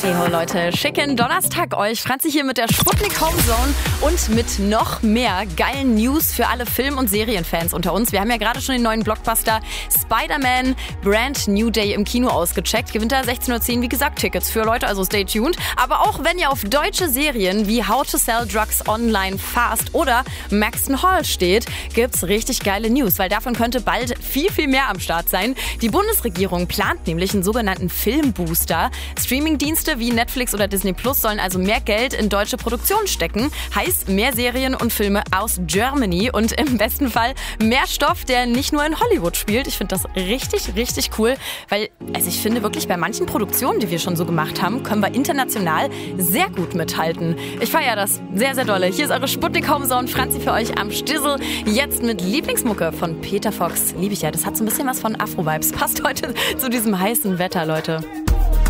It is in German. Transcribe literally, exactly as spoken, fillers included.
Hey ho Leute, schicken Donnerstag euch. Franzi hier mit der Sputnik Homezone und mit noch mehr geilen News für alle Film- und Serienfans unter uns. Wir haben ja gerade schon den neuen Blockbuster Spider-Man Brand New Day im Kino ausgecheckt. Gewinnt da sechzehn Uhr zehn, wie gesagt, Tickets für Leute, also stay tuned. Aber auch wenn ihr auf deutsche Serien wie How to Sell Drugs Online Fast oder Maxton Hall steht, gibt's richtig geile News, weil davon könnte bald viel, viel mehr am Start sein. Die Bundesregierung plant nämlich einen sogenannten Filmbooster. Streamingdienste wie Netflix oder Disney Plus sollen also mehr Geld in deutsche Produktion stecken. Heißt mehr Serien und Filme aus Germany und im besten Fall mehr Stoff, der nicht nur in Hollywood spielt. Ich finde das richtig, richtig cool, weil also ich finde wirklich bei manchen Produktionen, die wir schon so gemacht haben, können wir international sehr gut mithalten. Ich feiere das sehr, sehr dolle. Hier ist eure Sputnik Homezone, Franzi für euch am Stissel. Jetzt mit Lieblingsmucke von Peter Fox. Liebe ich ja, das hat so ein bisschen was von Afro-Vibes. Passt heute zu diesem heißen Wetter, Leute.